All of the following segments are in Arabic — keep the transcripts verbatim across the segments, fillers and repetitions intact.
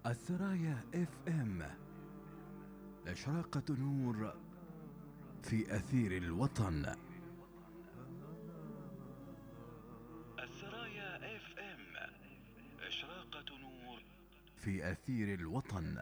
السرايا اف ام، إشراقة نور في أثير الوطن. السرايا اف ام، إشراقة نور في أثير الوطن.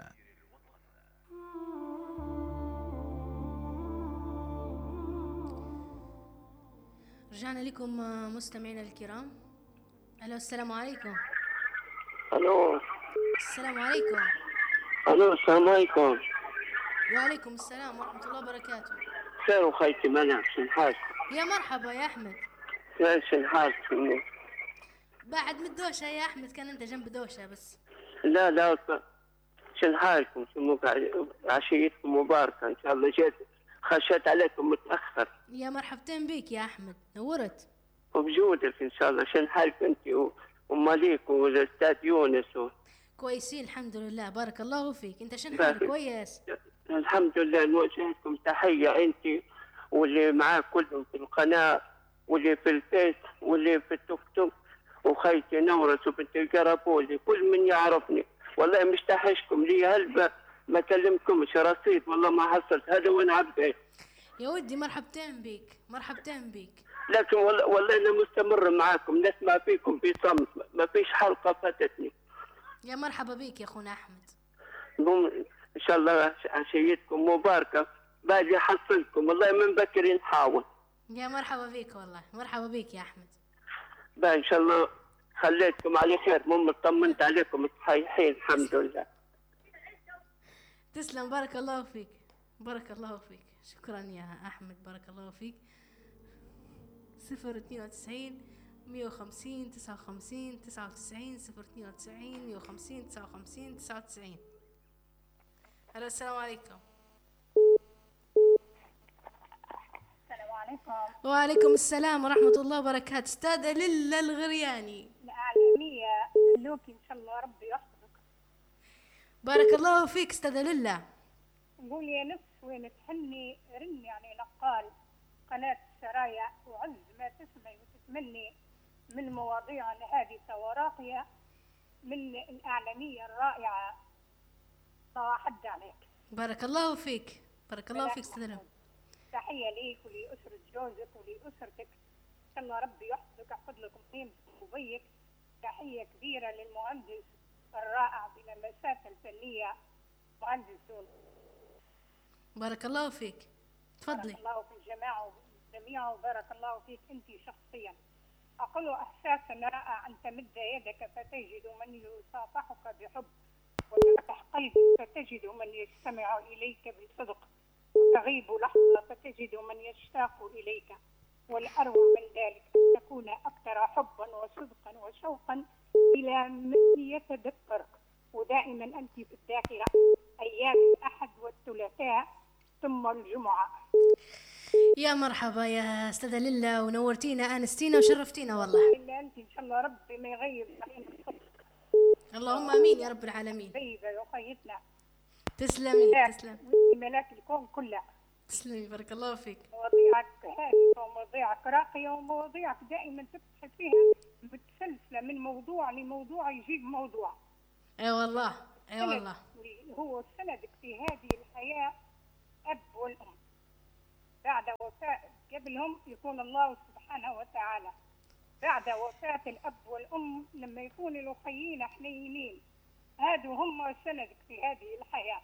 رجعنا لكم مستمعينا الكرام. الو السلام عليكم. الو السلام عليكم. الو السلام عليكم. وعليكم السلام ورحمة الله وبركاته. خير وخيتي منع شنحاس. يا مرحبا يا أحمد. خير شنحاس. بعد من الدوشة يا أحمد، كان أنت جنب دوشة بس. لا لا شنحالكم سموك عشيتكم مباركة إن شاء الله. جيت خشيت عليكم متأخر. يا مرحبتين بيك يا أحمد، نورت وبجودك إن شاء الله. شنحالك أنت وماليك والأستاذ يونس و... كويسين الحمد لله، بارك الله فيك. أنت شن حالك؟ كويس الحمد لله. نوجه لكم تحية أنت واللي معاك كلهم في القناة واللي في الفيس واللي في التوك توك وخيتي نورس وبنت القربولي كل من يعرفني. والله مش تحشكم لي هل ما كلمكمش رصيد والله ما حصلت هذا وانا عبد يا ودي. مرحبتين بيك مرحبتين بيك. لكن والله, والله انا مستمر معاكم، نسمع فيكم بصمت، ما فيش حلقة فاتتني. يا مرحبا بيك يا أخونا أحمد. ان شاء الله عشيتكم مباركة. باجي احصلكم والله من بكري نحاول. يا مرحبا بيك والله، مرحبا بيك يا أحمد. بقى ان شاء الله خليتكم على خير، مم اطمنت عليكم صحيحين الحمد لله. تسلم، بارك الله فيك بارك الله فيك. شكرا يا أحمد، بارك الله فيك. صفر اثنين وتسعين مية وخمسين تسعة وخمسين تسعة وتسعين صفر اثنين وتسعين مية وخمسين تسعة وخمسين تسعة وتسعين. ألو السلام عليكم. السلام عليكم. وعليكم السلام ورحمة الله وبركاته. استاذة للا الغرياني الإعلامية ملوكي إن شاء الله ربي يحفظك. بارك الله فيك استاذة للا. نقول يا نفس وين تحني رني يعني نقال قناة السرايا وعز ما تسمعي وتتمني من مواضيع هادفة وراقية من الإعلامية الرائعة. الله حد عليك. بارك الله فيك بارك الله فيك استاذة للا. تحية ليك ولأسرة جوزك ولأسرتك إن شاء الله ربي يحفظك يحفظ لكم قيمتك وبيك. تحية كبيرة للمهندس الرائع بلمسات الفنية مهندس دول. بارك الله فيك، تفضلي. بارك الله في الجماعة والجميع وبارك الله فيك أنت شخصيا. أقول إحساس رائع أن تمد يدك فتجد من يصافحك بحب، وتفتح قلبك فتجد من يستمع إليك بصدق، وتغيب لحظة فتجد من يشتاق إليك، والأروع من ذلك أن تكون أكثر حبا وصدقا وشوقا إلى من يتذكرك. ودائما أنت في الذاكرة أيام الأحد والثلاثاء ثم الجمعة. يا مرحبا يا استاذة للا، ونورتينا انستينا وشرفتينا والله. إلا أنت إن شاء الله ربي ما يغيب علينا الصدق. اللهم امين يا رب العالمين. طيبة وخيتنا. تسلمي تسلم. ملاك الكون كلها. تسلمي بارك الله فيك. مواضيعك هادفة ومواضيعك راقية ومواضيعك دائما تبحث فيها متسلسلة من موضوع لموضوع يجيب موضوع. اي والله اي والله. هو سندك في هذه الحياة أب والأم. بعد وفاة قبلهم يكون الله سبحانه وتعالى. بعد وفاة الأب والأم لما يكون الأخيين حنينين هادو هم سندك في هذه الحياة.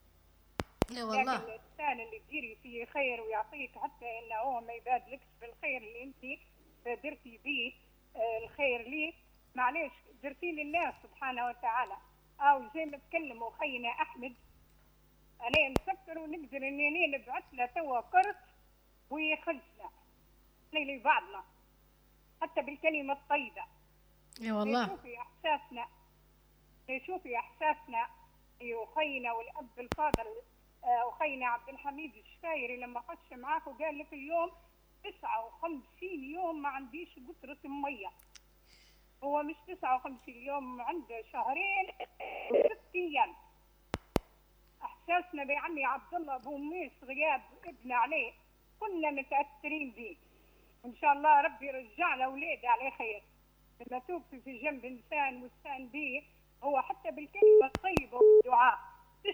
اي والله. الإنسان اللي تديري فيه خير ويعطيك حتى إنه هو ما يبادلكش بالخير اللي أنت بادرتي به آه الخير ليه، معليش درتي لله سبحانه وتعالى. أو زي ما تكلموا خينا أحمد، أنا نفكر ونقدر إنني نبعث له توا كرت ويخلصنا لبعضنا حتى بالكلمة الطيبة. اي والله. شوفي إحساسنا شوفي إحساسنا أخينا والأب الفاضل أخينا عبد الحميد الشفايري لما خش معاك وقال لك اليوم تسعة وخمسين يوم ما عنديش قطرة مية. هو مش تسعة وخمسين يوم، عنده شهرين وست أيام. إحساسنا بعمي عبد الله أبو ميس غياب ابن عليه كنا متأثرين به. وإن شاء الله ربي يرجع له أولاده على خير. لما توقفي في جنب إنسان واستان به هو حتى بالكلمة الطيبة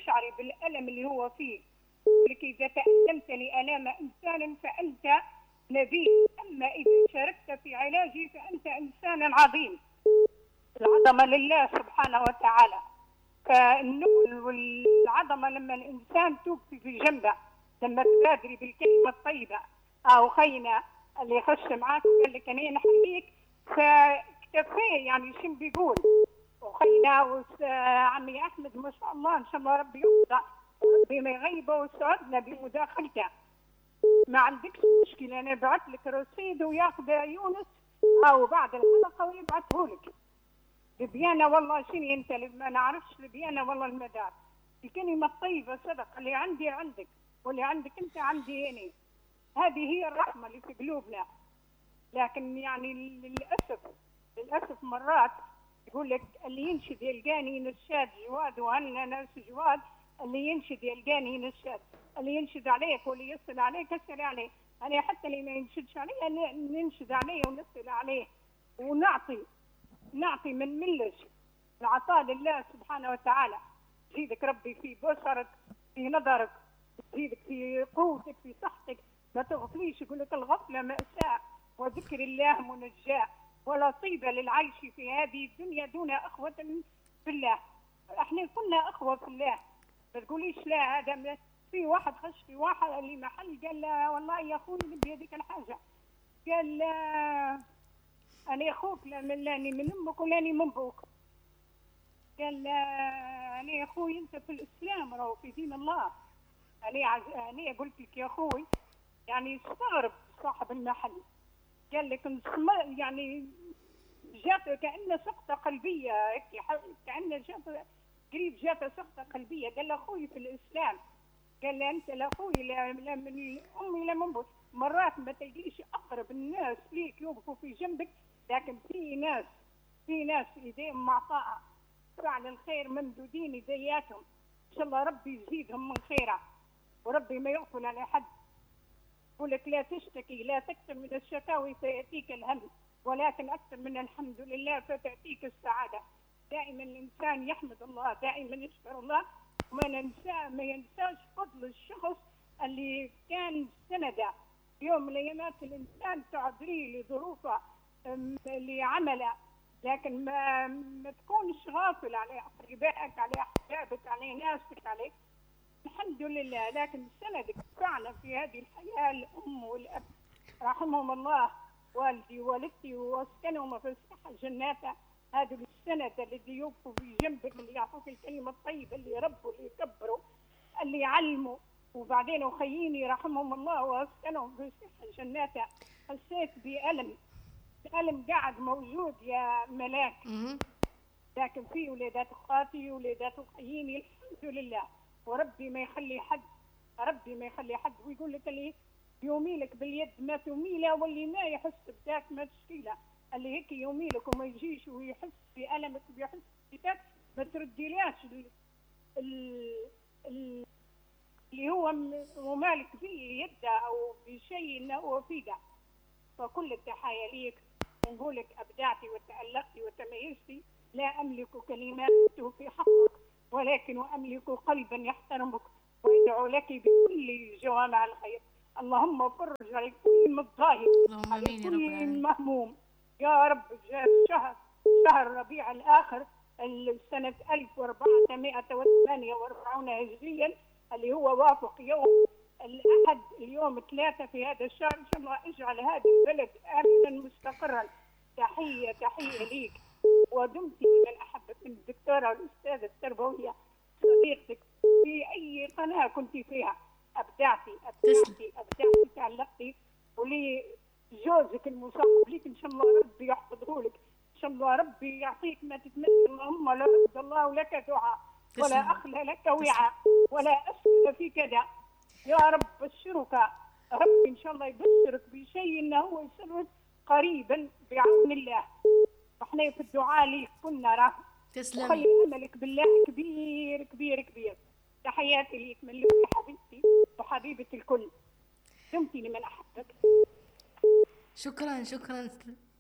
تشعري بالألم اللي هو فيه. لك إذا تألمت لألام إنسان فأنت نبي، أما إذا شاركت في علاجي فأنت إنسان عظيم. العظمة لله سبحانه وتعالى. فالنبل والعظمة لما الإنسان توقفي في جنبه، لما تبادري بالكلمة الطيبة. أو خينا اللي يخش معاك قال لك أنا نحييك فاكتفيه، يعني شو بيقول. وخينا وعمي أحمد ما شاء الله إن شاء الله ربي يرضى، ربي ما يغيبه وسعدنا بمداخلته. ما عندكش مشكلة، أنا بعت لك رصيد وياخذ يونس أو بعد الحلقة ويبعته لك. لبيانة والله شنو أنت ما نعرفش لبيانة والله المدار. الكلمة الطيبة صدق، اللي عندي عندك واللي عندك أنت عندي أنا. هذه هي الرحمة اللي في قلوبنا. لكن يعني للأسف للأسف مرات يقول لك اللي ينشد يلقاني نشاد جواد، وهلنا ناس جواد. اللي ينشد يلقاني نشاد، اللي ينشد عليك واللي يصل عليك يصل عليه. أنا حتى اللي ما ينشدش عليه ننشد عليه ونصل عليه ونعطي نعطي من ملش العطاء لله سبحانه وتعالى. يزيدك ربي في بصرك، في نظرك، يزيدك في قوتك، في صحتك. ما تغفليش، يقول لك الغفلة مأساة وذكر الله منجاة، ولا طيبة للعيش في هذه الدنيا دون أخوة في الله. احنا كنا أخوة في الله، ما تقوليش لا. هذا في واحد خش في واحد اللي محل قال له والله يا أخوي نبي هذيك الحاجة، قال له أنا أخوك لاني من أمك ولاني من بوك. قال له أنا يا أخوي أنت في الإسلام راهو في دين الله. أنا عز... أنا قلت لك يا أخوي يعني استغرب صاحب المحل، قال لك يعني جات كأنه سقطة قلبية هيك، كأنه جات قريب جات سقطة قلبية. قال له أخوي في الإسلام. قال له أنت لا أخوي لا, لا من أمي لا من بوك. مرات ما تلقيش أقرب الناس ليك يوقفوا في جنبك، لكن في ناس في ناس ايديهم معطاءة فعل الخير ممدودين يدياتهم. ان شاء الله ربي يزيدهم من خيره، وربي ما يغفل على حد. يقول لك لا تشتكي، لا تكثر من الشكاوي فياتيك الهم، ولكن اكثر من الحمد لله فتاتيك السعاده. دائما الانسان يحمد الله، دائما يشكر الله، وما ننسى ما ينساش فضل الشخص اللي كان سنده يوم من الايامات. الانسان تعذريه لظروفه لعمله، لكن ما ما تكونش غافل على اقربائك، على احبابك، على ناسك، عليه الحمد لله. لكن سندك فعلا في هذه الحياه الام والاب رحمهم الله، والدي ووالدتي واسكنهم في الصحه جناته. هذا السند الذي يوقفوا في جنبك، اللي يعطوك الكلمه الطيبه، اللي يربوا، اللي يكبروا، اللي يعلموا. وبعدين اخييني رحمهم الله واسكنهم في الصحه جناته، حسيت بألم الألم قاعد موجود يا ملاك. لكن في ولادات اخواتي ولادات اخييني الحمد لله، وربي ما يخلي حد، ربي ما يخلي حد. ويقول لك اللي يوميلك باليد ما تميله، واللي ما يحس بذاك ما تشكيله. اللي هيك يوميلك وما يجيش ويحس بألمك ويحس بذاك ما ترديلاش اللي هو ممالك به يده او بشيء انه هو فيده. فكل التحايا ليك، ونقولك أبدعتي وتألقتي وتميزتي. لا أملك كلمات في حقك، ولكن أملك قلبا يحترمك، وأدعو لك بكل جوامع الخير. اللهم فرج على كل مضايق، على كل مهموم يا رب. جاء الشهر شهر ربيع الآخر السنة ألف وأربعمائة وثمانية وأربعين هجريا، اللي هو وافق يوم الأحد اليوم ثلاثة في هذا الشهر. إن شاء الله اجعل هذا البلد آمنا مستقرا. تحية تحية ليك، ودمتي من أحبك من الدكتورة والأستاذة التربوية صديقتك في أي قناة كنت فيها. أبدعتي أبدعتي أبدعتي تعلقتي، ولي جوزك المصاحب ليك إن شاء الله ربي يحفظه لك، إن شاء الله ربي يعطيك ما تتمنى. اللهم لا رد الله لك دعاء، ولا أخلى لك وعاء، ولا أسفل في كذا. يا رب بشرك ربي إن شاء الله يبشرك بشيء إنه هو يسرك قريبا بعون الله. احنا في الدعاء ليك كنا راه. تسلمي. وخلي أملك بالله كبير كبير كبير. تحياتي ليك من لبنى حبيبتي وحبيبة الكل. دمتي لمن أحبك. شكرا شكرا